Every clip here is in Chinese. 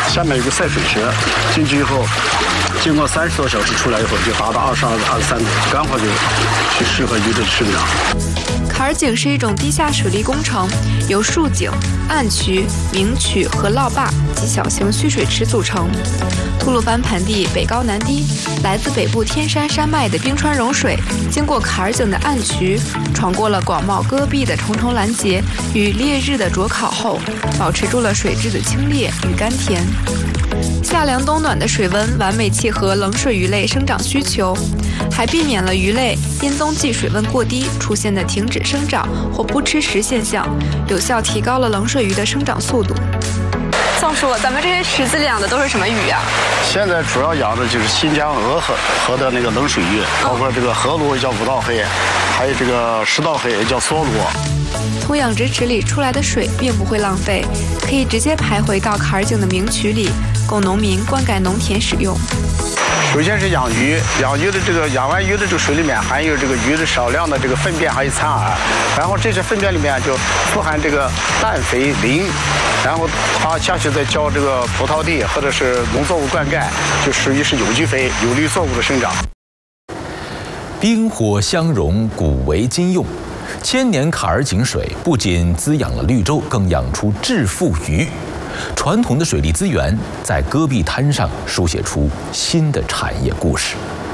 下面有个晒水池，进去以后，经过30多小时出来以后，就达到22、23度，刚好就适合鱼的生长。 坎儿井是一种地下水利工程，由竖井、暗渠、明渠和涝坝及小型蓄水池组成。吐鲁番盆地北高南低，来自北部天山山脉的冰川融水，经过坎儿井的暗渠，闯过了广袤戈壁的重重拦截与烈日的灼烤后，保持住了水质的清冽与甘甜。夏凉冬暖的水温完美契合冷水鱼类生长需求，还避免了鱼类因冬季水温过低出现的停止生长或不吃食现象，有效提高了冷水鱼的生长速度。宋叔，咱们这些池子里养的都是什么鱼啊？ 现在主要养的就是新疆俄河的那个冷水鱼，包括这个河螺也叫五道黑，还有这个10道黑也叫梭螺。 从养殖池里出来的水并不会浪费，可以直接排回到坎儿井的明渠里，供农民灌溉农田使用。 首先是养鱼的这个养完鱼的这个水里面含有这个鱼的少量的这个粪便还有残饵，然后这些粪便里面就富含这个氮肥磷，然后它下去再浇这个葡萄地或者是农作物灌溉，就属于是有机肥，有利作物的生长。 冰火相融，古为今用。千年坎儿井水不仅滋养了绿洲，更养出致富鱼。传统的水利资源在戈壁滩上书写出新的产业故事。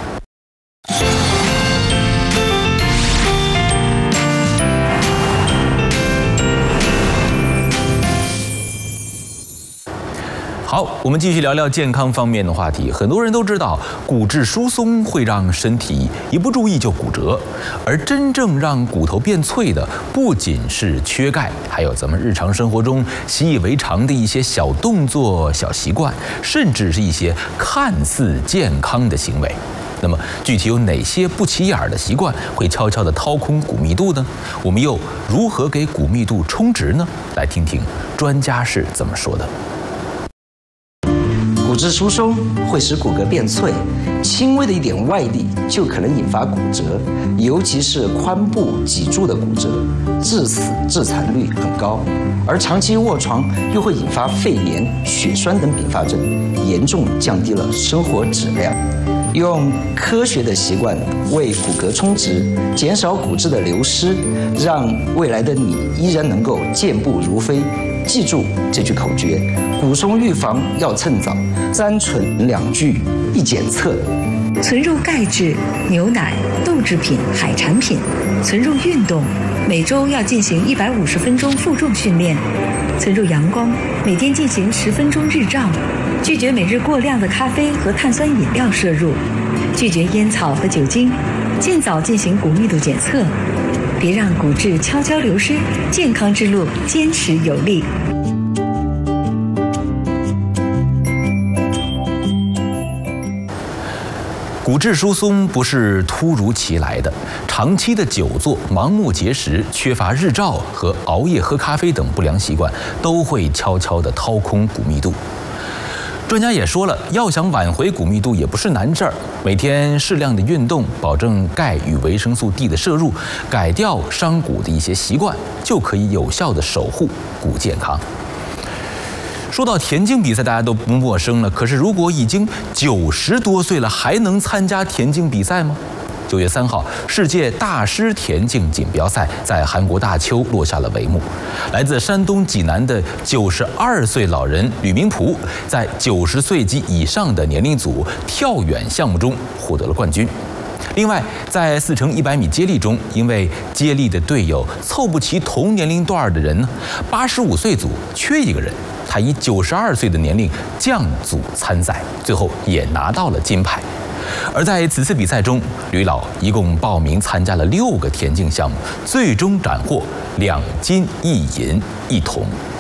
好，我们继续聊聊健康方面的话题。很多人都知道，骨质疏松会让身体一不注意就骨折，而真正让骨头变脆的，不仅是缺钙，还有咱们日常生活中习以为常的一些小动作、小习惯，甚至是一些看似健康的行为。那么，具体有哪些不起眼的习惯会悄悄地掏空骨密度呢？我们又如何给骨密度充值呢？来听听专家是怎么说的。 骨质疏松会使骨骼变脆，轻微的一点外力就可能引发骨折，尤其是髋部、脊柱的骨折，致死致残率很高。而长期卧床又会引发肺炎、血栓等并发症，严重降低了生活质量。用科学的习惯为骨骼充值，减少骨质的流失，让未来的你依然能够健步如飞。记住这句口诀：骨松预防要趁早，3蠢2拒1检测。 存入钙质、牛奶、豆制品、海产品；存入运动，每周要进行150分钟负重训练；存入阳光，每天进行10分钟日照；拒绝每日过量的咖啡和碳酸饮料摄入；拒绝烟草和酒精；尽早进行骨密度检测。别让骨质悄悄流失，健康之路坚持有力。 骨质疏松不是突如其来的，长期的久坐、盲目节食、缺乏日照和熬夜喝咖啡等不良习惯，都会悄悄地掏空骨密度。专家也说了，要想挽回骨密度也不是难事儿，每天适量的运动，保证钙与维生素 D 的摄入，改掉伤骨的一些习惯，就可以有效地守护骨健康。说到田径比赛，大家都不陌生了。可是，如果已经90多岁了，还能参加田径比赛吗？9月3号，世界大师田径锦标赛在韩国大邱落下了帷幕。来自山东济南的92岁老人吕明璞，在90岁及以上的年龄组跳远项目中获得了冠军。另外，在4乘100米接力中，因为接力的队友凑不齐同年龄段的人呢，85岁组缺一个人，他以92岁的年龄降组参赛，最后也拿到了金牌。而在此次比赛中，吕老一共报名参加了6个田径项目，最终斩获2金1银1铜。